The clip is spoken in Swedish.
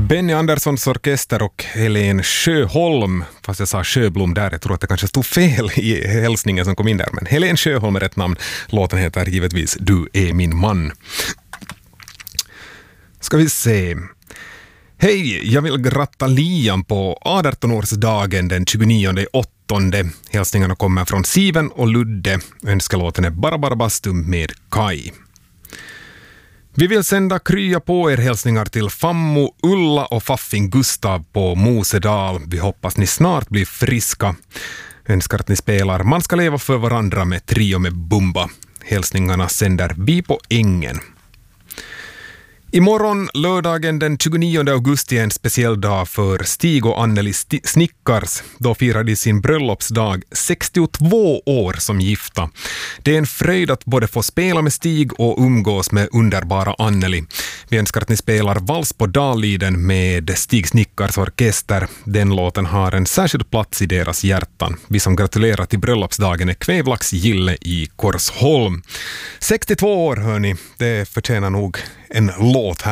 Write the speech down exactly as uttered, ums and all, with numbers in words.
Benny Anderssons orkester och Helen Sjöholm, fast jag sa Sjöblom där, jag tror att det kanske stod fel i hälsningen som kom in där, men Helen Sjöholm är rätt namn. Låten heter givetvis Du är min man. Ska vi se. Hej, jag vill gratta Liam på arton-årsdagen den tjugonionde åttonde. Hälsningarna kommer från Siven och Ludde. Önskelåten är Bara bara bastum med Kai. Vi vill sända krya på er hälsningar till Fammo, Ulla och Faffing Gustav på Mosedal. Vi hoppas ni snart blir friska. Önskar att ni spelar Man ska leva för varandra med Trio med Bumba. Hälsningarna sänder vi på Ängen. Imorgon, lördagen den tjugonionde augusti, är en speciell dag för Stig och Anneli Sti- Snickars. Då firar de sin bröllopsdag, sextiotvå år som gifta. Det är en fröjd att både få spela med Stig och umgås med underbara Anneli. Vi önskar att ni spelar Vals på Dalliden med Stig Snickars orkester. Den låten har en särskild plats i deras hjärtan. Vi som gratulerar till bröllopsdagen är Kvävlax Gille i Korsholm. sextiotvå år, hörni, det förtjänar nog en låt här.